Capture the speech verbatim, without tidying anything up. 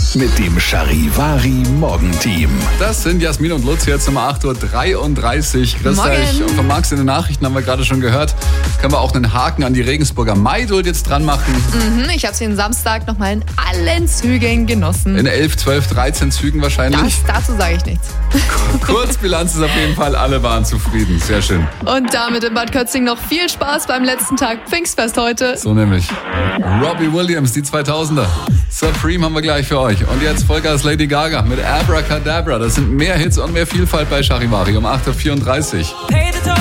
mit dem Charivari Morgenteam. Das sind Jasmin und Lutz jetzt um acht Uhr dreiunddreißig. Grüß Morgen. euch. Und von Max in den Nachrichten haben wir gerade schon gehört. Können wir auch einen Haken an die Regensburger Maidult jetzt dran machen. Mhm, ich habe den Samstag nochmal in allen Zügen genossen. In elf, zwölf, dreizehn Zügen wahrscheinlich. Das, dazu sage ich nichts. Kurzbilanz ist auf jeden Fall, alle waren zufrieden. Sehr schön. Und damit in Bad Kötzing noch viel Spaß beim letzten Tag Pfingstfest heute. So nämlich. Robbie Williams, die zweitausender. Supreme haben wir gleich für euch. Und jetzt Vollgas Lady Gaga mit Abracadabra. Das sind mehr Hits und mehr Vielfalt bei Charivari um acht Uhr vierunddreißig.